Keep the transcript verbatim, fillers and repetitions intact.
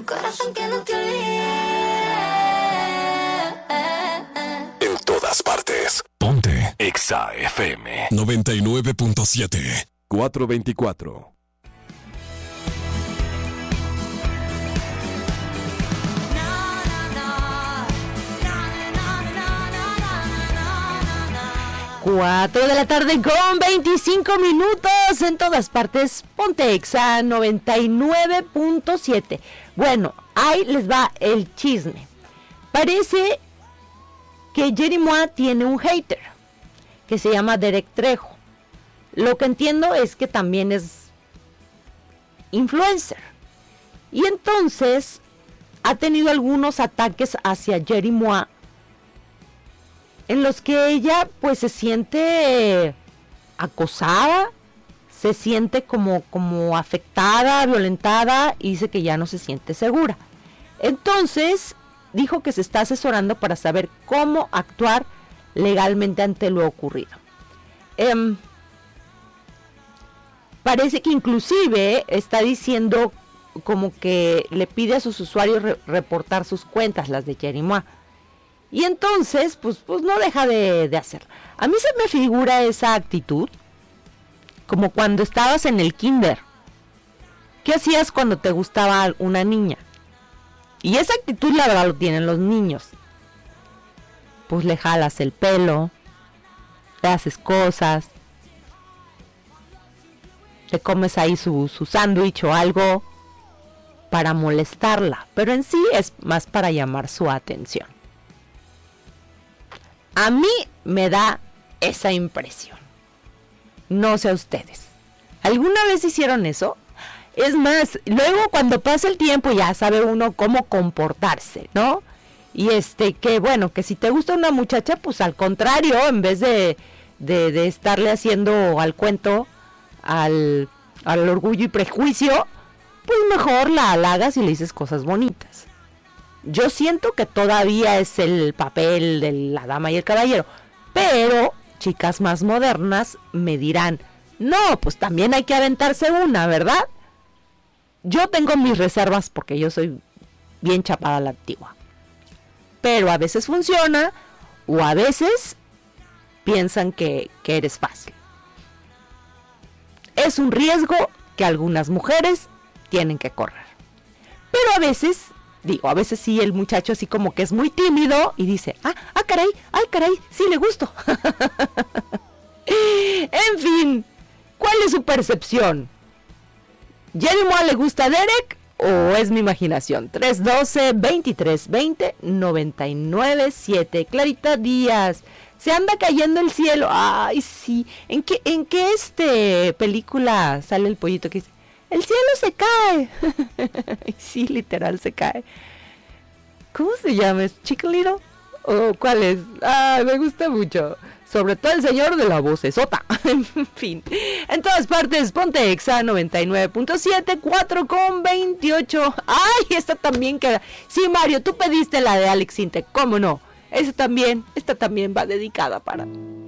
corazón que no te olvide. En todas partes. Ponte Exa F M noventa y nueve punto siete. cuatro veinticuatro. Cuatro de la tarde con veinticinco minutos en todas partes. Ponte Exa noventa y nueve punto siete. Bueno, ahí les va el chisme. Parece que Jerry Mois tiene un hater que se llama Derek Trejo. Lo que entiendo es que también es influencer. Y entonces ha tenido algunos ataques hacia Jerry Mois, en los que ella pues se siente acosada, se siente como, como afectada, violentada, y dice que ya no se siente segura. Entonces dijo que se está asesorando para saber cómo actuar legalmente ante lo ocurrido. Eh, parece que inclusive está diciendo como que le pide a sus usuarios re- reportar sus cuentas, las de Jerry Mois. Y entonces, pues, pues no deja de, de hacerlo. A mí se me figura esa actitud como cuando estabas en el kinder. ¿Qué hacías cuando te gustaba una niña? Y esa actitud la verdad lo tienen los niños. Pues le jalas el pelo, le haces cosas, te comes ahí su, su sándwich o algo para molestarla. Pero en sí es más para llamar su atención. A mí me da esa impresión. No sé a ustedes. ¿Alguna vez hicieron eso? Es más, luego cuando pasa el tiempo ya sabe uno cómo comportarse, ¿no? Y este, que bueno, que si te gusta una muchacha, pues al contrario, en vez de, de, de estarle haciendo al cuento, al, al orgullo y prejuicio, pues mejor la halagas y le dices cosas bonitas. Yo siento que todavía es el papel de la dama y el caballero, pero chicas más modernas me dirán, no, pues también hay que aventarse una, ¿verdad? Yo tengo mis reservas porque yo soy bien chapada a la antigua, pero a veces funciona o a veces piensan que, que eres fácil. Es un riesgo que algunas mujeres tienen que correr, pero a veces... Digo, a veces sí el muchacho así como que es muy tímido y dice, ah, ah, caray, ay, caray, sí le gusto. En fin, ¿cuál es su percepción? ¿Jerry Mois le gusta a Derek o es mi imaginación? tres uno dos, veintitrés veinte, noventa y nueve siete. Clarita Díaz, se anda cayendo el cielo. Ay, sí. ¿En qué, en qué este película sale el pollito que dice? El cielo se cae. Sí, literal se cae. ¿Cómo se llama? ¿Es Chicken Little? ¿O cuál es? Ah, me gusta mucho. Sobre todo el señor de la vocesota. En fin. En todas partes, ponte Exa noventa y nueve punto siete, cuatro con veintiocho. Ay, esta también queda. Sí, Mario, tú pediste la de Alex Intec. ¿Cómo no? Esa también, esta también va dedicada para...